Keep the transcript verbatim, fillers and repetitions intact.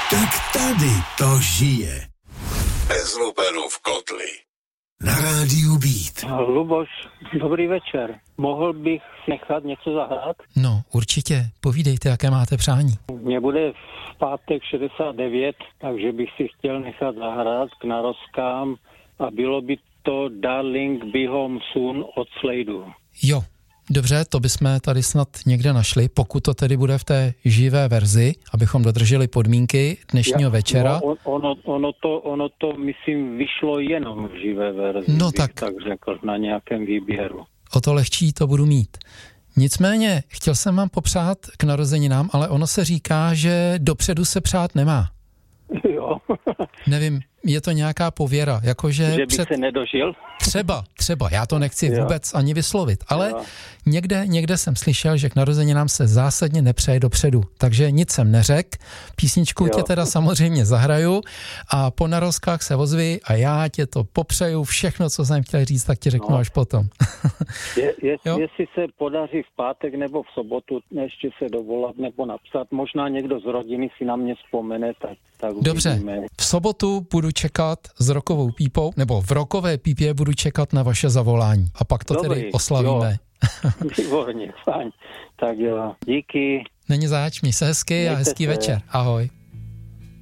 Tak tady to žije. Bez lupenů v kotli. Na rádiu Beat. Luboš, dobrý večer. Mohl bych nechat něco zahrát? No, určitě. Povídejte, jaké máte přání. Mně bude v pátek šedesát devět, takže bych si chtěl nechat zahrát k narozkám a bylo by to Darling Be Home Soon od Sladeu. Jo, dobře, to bychom tady snad někde našli, pokud to tedy bude v té živé verzi, abychom dodrželi podmínky dnešního Já, večera. No, ono, ono, to, ono to, myslím, vyšlo jenom v živé verzi, no bych tak, tak řekl, na nějakém výběru. O to lehčí to budu mít. Nicméně, chtěl jsem vám popřát k narozeninám, ale ono se říká, že dopředu se přát nemá. Jo. Nevím, je to nějaká pověra, jakože... Že bych před... se nedožil? Třeba, třeba, já to nechci jo. vůbec ani vyslovit, ale jo. někde, někde jsem slyšel, že k narozeninám se zásadně nepřeje dopředu, takže nic jsem neřekl, písničku jo. tě teda samozřejmě zahraju a po narozkách se ozvi a já tě to popřeju, všechno, co jsem chtěl říct, tak ti řeknu no. až potom. je, je, jestli se podaří v pátek nebo v sobotu ještě se dovolat nebo napsat, možná někdo z rodiny si na mě vzpomene, tak, tak dobře, uvidíme. V sobotu budu čekat s rokovou pípou, nebo v rokové pípě budu čekat na vaše zavolání a pak to Dobrý, tedy oslavíme. Výborně, fajn. Tak jo, díky. Není zač, měj se hezky a hezký se. Večer. Ahoj.